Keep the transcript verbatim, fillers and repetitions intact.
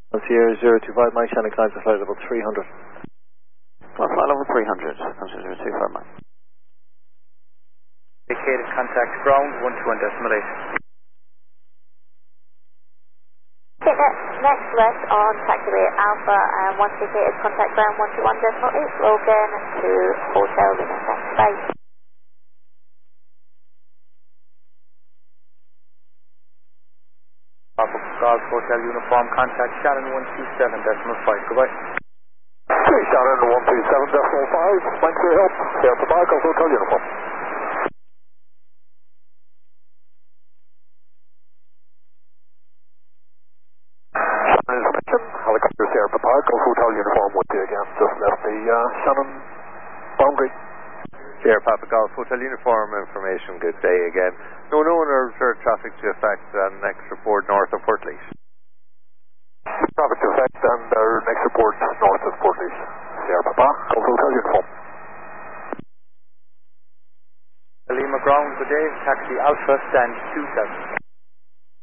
Sierra zero two five, Mike Shannon climbs to flight level three hundred. Flight level three hundred, Council zero two five, Mike. Indicated contact ground one two one decimal eight. Okay, next, next left on taxiway Alpha and one indicated contact ground one two one decimal eight, Logan to Hotel Lima. Bye. Golf Hotel Uniform contact Shannon one two seven decimal five. Goodbye. Okay, Shannon one two seven decimal five. Thanks for your help. Here at the bar, Golf Hotel Uniform. Shannon information. Helicopters here at the park. Golf Hotel Uniform with you again. Just left the uh, Shannon boundary. Sierra Papa Golf Hotel Uniform information, good day again. No known or observed traffic to affect and next report north of Portlaoise. Traffic to affect and our next report north of Portlaoise. Sierra Papa Golf Hotel Uniform. Lima ground, good day. Taxi Alpha stand two seven.